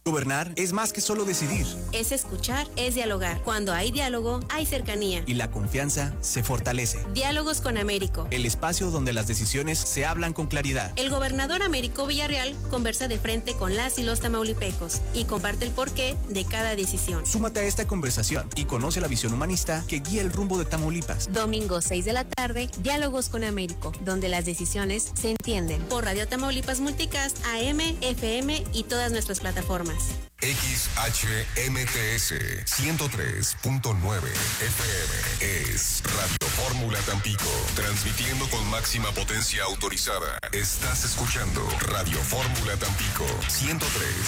Gobernar es más que solo decidir. Es escuchar, es dialogar. Cuando hay diálogo, hay cercanía. Y la confianza se fortalece. Diálogos con Américo. El espacio donde las decisiones se hablan con claridad. El gobernador Américo Villarreal conversa de frente con las y los tamaulipecos y comparte el porqué de cada decisión. Súmate a esta conversación y conoce la visión humanista que guía el rumbo de Tamaulipas. Domingo 6 de la tarde, Diálogos con Américo, donde las decisiones se entienden. Por Radio Tamaulipas Multicast, AM, FM y todas nuestras plataformas. XHMTS 103.9 FM es Radio Fórmula Tampico, transmitiendo con máxima potencia autorizada. Estás escuchando Radio Fórmula Tampico 103.9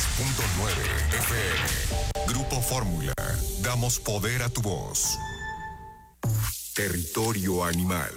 FM. Grupo Fórmula, damos poder a tu voz. Territorio animal.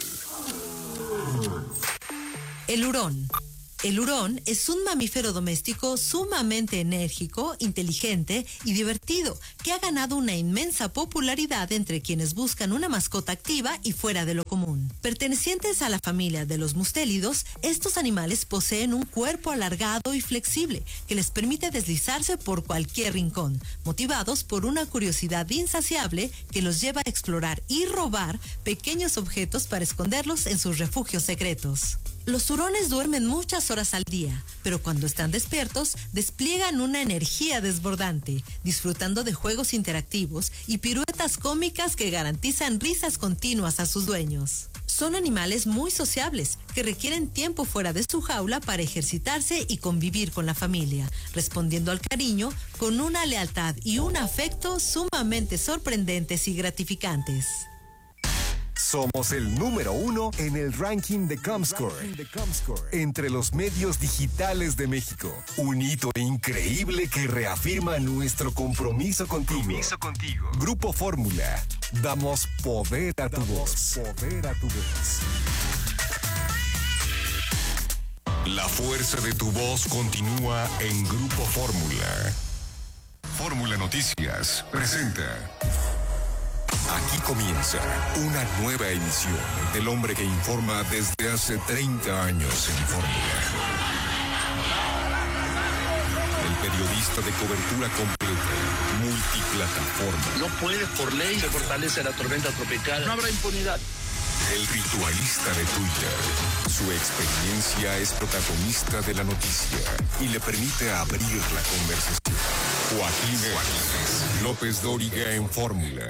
El hurón. El hurón es un mamífero doméstico sumamente enérgico, inteligente y divertido, que ha ganado una inmensa popularidad entre quienes buscan una mascota activa y fuera de lo común. Pertenecientes a la familia de los mustélidos, estos animales poseen un cuerpo alargado y flexible que les permite deslizarse por cualquier rincón, motivados por una curiosidad insaciable que los lleva a explorar y robar pequeños objetos para esconderlos en sus refugios secretos. Los hurones duermen muchas horas al día, pero cuando están despiertos, despliegan una energía desbordante, disfrutando de juegos interactivos y piruetas cómicas que garantizan risas continuas a sus dueños. Son animales muy sociables, que requieren tiempo fuera de su jaula para ejercitarse y convivir con la familia, respondiendo al cariño con una lealtad y un afecto sumamente sorprendentes y gratificantes. Somos el número 1 en el ranking de Comscore entre los medios digitales de México. Un hito increíble que reafirma nuestro compromiso contigo. Grupo Fórmula. Damos poder a tu voz. La fuerza de tu voz continúa en Grupo Fórmula. Fórmula Noticias presenta. Aquí comienza una nueva emisión del hombre que informa desde hace 30 años en Fórmula. El periodista de cobertura completa, multiplataforma. No puede por ley se fortalece la tormenta tropical. No habrá impunidad. El ritualista de Twitter. Su experiencia es protagonista de la noticia y le permite abrir la conversación. Joaquín López Dóriga en Fórmula.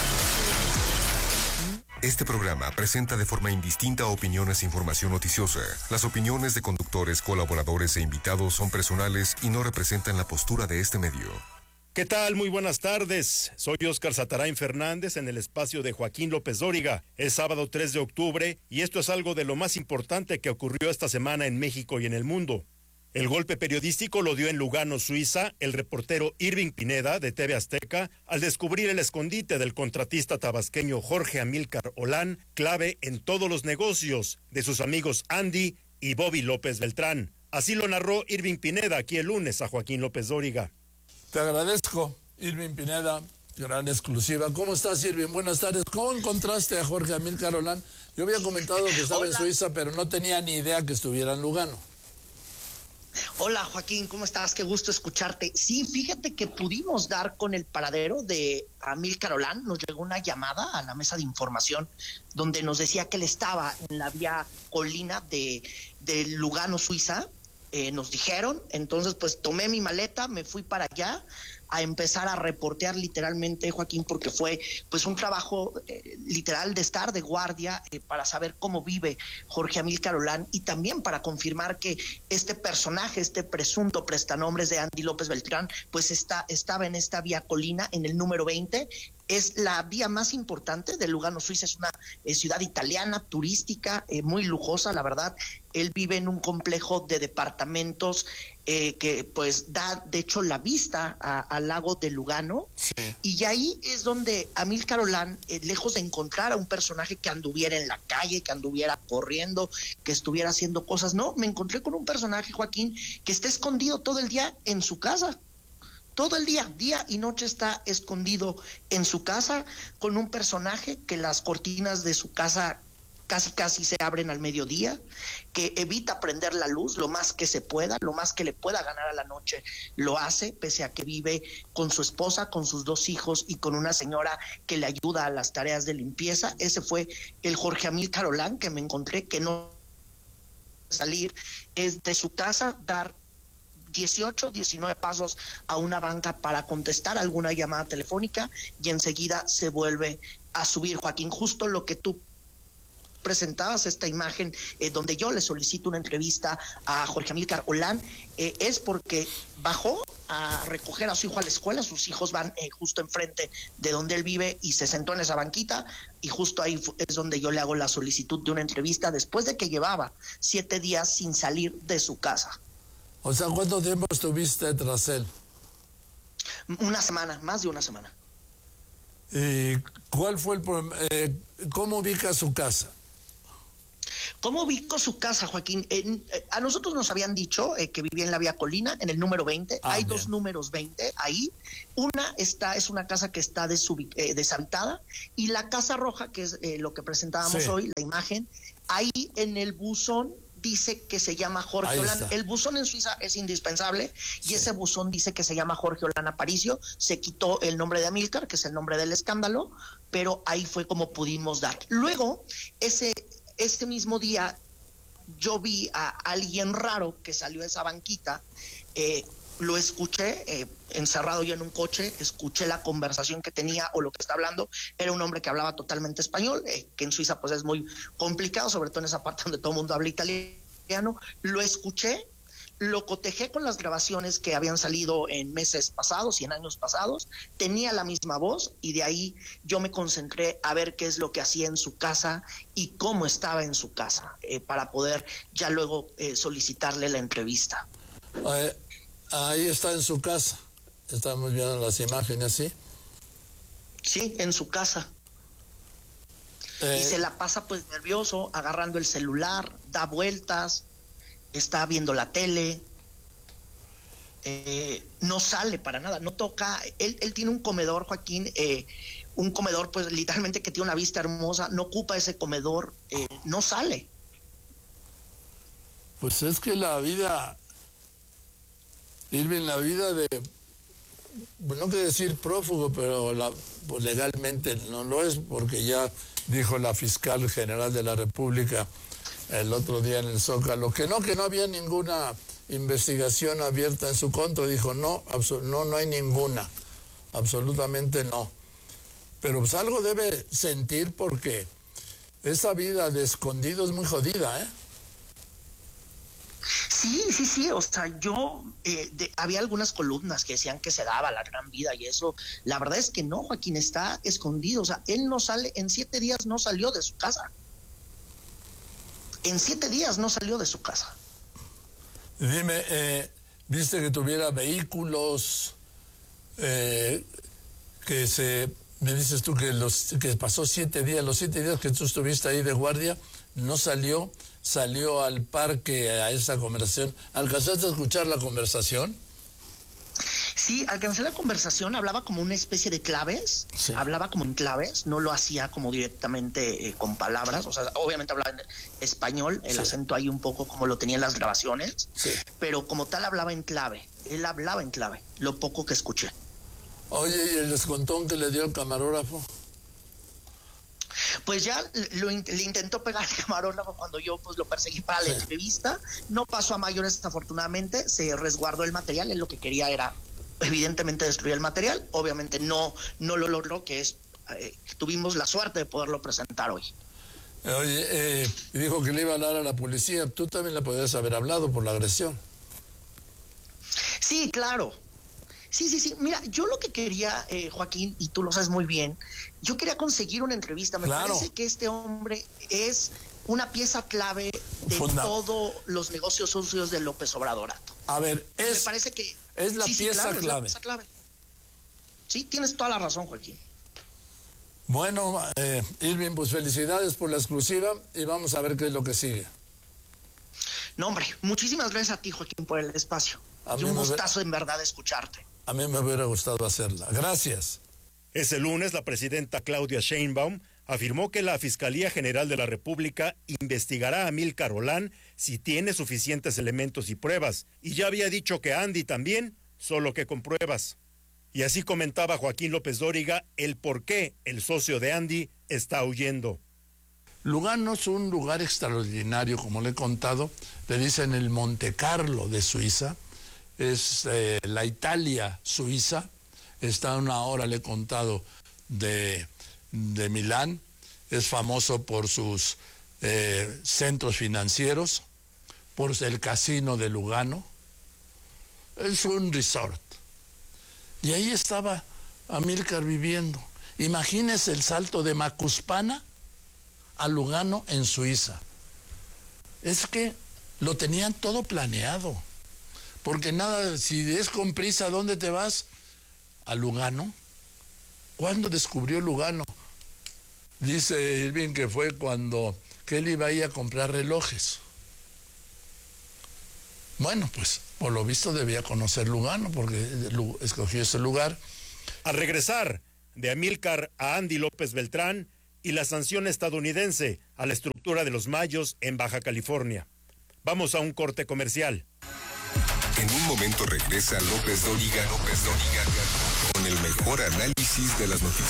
Este programa presenta de forma indistinta opiniones e información noticiosa. Las opiniones de conductores, colaboradores e invitados son personales y no representan la postura de este medio. ¿Qué tal? Muy buenas tardes. Soy Óscar Satarain Fernández en el espacio de Joaquín López Dóriga. Es sábado 3 de octubre y esto es algo de lo más importante que ocurrió esta semana en México y en el mundo. El golpe periodístico lo dio en Lugano, Suiza, el reportero Irving Pineda, de TV Azteca, al descubrir el escondite del contratista tabasqueño Jorge Amílcar Olán, clave en todos los negocios de sus amigos Andy y Bobby López Beltrán. Así lo narró Irving Pineda aquí el lunes a Joaquín López Dóriga. Te agradezco, Irving Pineda, gran exclusiva. ¿Cómo estás, Irving? Buenas tardes. ¿Cómo encontraste a Jorge Amílcar Olán? Yo había comentado que estaba en Suiza, pero no tenía ni idea que estuviera en Lugano. Hola Joaquín, ¿cómo estás? Qué gusto escucharte. Sí, fíjate que pudimos dar con el paradero de Amílcar Olán. Nos llegó una llamada a la mesa de información donde nos decía que él estaba en la vía Colina de Lugano, Suiza. Nos dijeron, entonces pues tomé mi maleta, me fui para allá a empezar a reportear literalmente, Joaquín, porque fue pues un trabajo literal de estar de guardia para saber cómo vive Jorge Amílcar Olán y también para confirmar que este personaje, este presunto prestanombres de Andy López Beltrán, pues estaba en esta vía Colina, en el número 20. Es la vía más importante de Lugano, Suiza. Es una ciudad italiana, turística, muy lujosa, la verdad. Él vive en un complejo de departamentos que pues da, de hecho, la vista al lago de Lugano. Sí. Y ahí es donde Amílcar Olán, lejos de encontrar a un personaje que anduviera en la calle, que anduviera corriendo, que estuviera haciendo cosas, no, me encontré con un personaje, Joaquín, que está escondido todo el día en su casa. Todo el día y noche está escondido en su casa con un personaje que las cortinas de su casa casi se abren al mediodía, que evita prender la luz lo más que se pueda, lo más que le pueda ganar a la noche, lo hace, pese a que vive con su esposa, con sus 2 hijos y con una señora que le ayuda a las tareas de limpieza. Ese fue el Jorge Amílcar Olán que me encontré, que no salir es de su casa, dar 18, 19 pasos a una banca para contestar alguna llamada telefónica y enseguida se vuelve a subir. Joaquín, justo lo que tú presentabas, esta imagen donde yo le solicito una entrevista a Jorge Amílcar Olán, es porque bajó a recoger a su hijo a la escuela. Sus hijos van justo enfrente de donde él vive y se sentó en esa banquita, y justo ahí es donde yo le hago la solicitud de una entrevista después de que llevaba 7 días sin salir de su casa. O sea, ¿cuánto tiempo estuviste tras él? Una semana, más de una semana. ¿Y cuál fue el problema? ¿Cómo ubica su casa? ¿Cómo ubico su casa, Joaquín? A nosotros nos habían dicho que vivía en la Vía Colina, en el número 20. Hay bien. 2 números 20 ahí. Es una casa que está deshabitada, y la Casa Roja, que es lo que presentábamos hoy, la imagen, ahí en el buzón dice que se llama Jorge Olán. El buzón en Suiza es indispensable, y ese buzón dice que se llama Jorge Olán Aparicio. Se quitó el nombre de Amílcar, que es el nombre del escándalo, pero ahí fue como pudimos dar. Luego, este mismo día, yo vi a alguien raro que salió de esa banquita, lo escuché, encerrado yo en un coche, escuché la conversación que tenía o lo que está hablando. Era un hombre que hablaba totalmente español, que en Suiza pues es muy complicado, sobre todo en esa parte donde todo el mundo habla italiano. Lo escuché, lo cotejé con las grabaciones que habían salido en meses pasados y en años pasados. Tenía la misma voz, y de ahí yo me concentré a ver qué es lo que hacía en su casa y cómo estaba en su casa, para poder ya luego solicitarle la entrevista. Ahí está en su casa. Estamos viendo las imágenes, ¿sí? Sí, en su casa. Y se la pasa pues nervioso, agarrando el celular, da vueltas, está viendo la tele, no sale para nada, no toca. Él tiene un comedor, Joaquín, un comedor pues literalmente que tiene una vista hermosa, no ocupa ese comedor, no sale. Pues es que la vida, Irving, la vida de, no quiero decir prófugo, pero pues legalmente no lo es, porque ya dijo la fiscal general de la República el otro día en el Zócalo que no había ninguna investigación abierta en su contra. Dijo no hay ninguna, absolutamente no. Pero pues algo debe sentir, porque esa vida de escondido es muy jodida, ¿eh? Sí, o sea, había algunas columnas que decían que se daba la gran vida y eso. La verdad es que no, Joaquín, está escondido. O sea, él no sale, en 7 días no salió de su casa. En 7 días no salió de su casa. Dime, ¿viste que tuviera vehículos? Me dices tú que pasó 7 días, los 7 días que tú estuviste ahí de guardia, no salió al parque a esa conversación. ¿Alcanzaste a escuchar la conversación? Sí, alcancé la conversación, hablaba como una especie de claves, sí. Hablaba como en claves, no lo hacía como directamente con palabras, o sea, obviamente hablaba en español, el acento ahí un poco como lo tenía en las grabaciones, pero como tal hablaba en clave, él hablaba en clave, lo poco que escuché. Oye, ¿y el descontón que le dio el camarógrafo? Pues ya le intentó pegar el camarógrafo cuando yo pues lo perseguí para la entrevista. No pasó a mayores, desafortunadamente, se resguardó el material. Él lo que quería era evidentemente destruir el material. Obviamente no lo logró, tuvimos la suerte de poderlo presentar hoy. Oye, dijo que le iba a hablar a la policía. Tú también le podrías haber hablado por la agresión. Sí, claro. Sí. Mira, yo lo que quería, Joaquín, y tú lo sabes muy bien, yo quería conseguir una entrevista. Me parece que este hombre es una pieza clave de todos los negocios sucios de López Obrador. A ver, me parece que es la pieza clave. Es la pieza clave. Sí, tienes toda la razón, Joaquín. Bueno, Irving, pues felicidades por la exclusiva y vamos a ver qué es lo que sigue. No, hombre, muchísimas gracias a ti, Joaquín, por el espacio. Y un gustazo en verdad escucharte. A mí me hubiera gustado hacerla. Gracias. Ese lunes, la presidenta Claudia Sheinbaum afirmó que la Fiscalía General de la República investigará a Amílcar Olán si tiene suficientes elementos y pruebas, y ya había dicho que Andy también, solo que con pruebas. Y así comentaba Joaquín López Dóriga el por qué el socio de Andy está huyendo. Lugano es un lugar extraordinario, como le he contado, le dicen el Monte Carlo de Suiza, es la Italia suiza, está a 1 hora, le he contado, de Milán, es famoso por sus centros financieros, por el casino de Lugano, es un resort. Y ahí estaba Amílcar viviendo. Imagínese el salto de Macuspana a Lugano en Suiza. Es que lo tenían todo planeado, porque nada, si es con prisa, ¿dónde te vas? A Lugano. ¿Cuándo descubrió Lugano? Dice Irving que fue cuando que él iba ahí a comprar relojes. Bueno, pues por lo visto debía conocer Lugano porque escogió ese lugar. Al regresar de Amílcar a Andy López Beltrán y la sanción estadounidense a la estructura de los Mayos en Baja California. Vamos a un corte comercial. En un momento regresa López Dóriga con el mejor análisis de las noticias.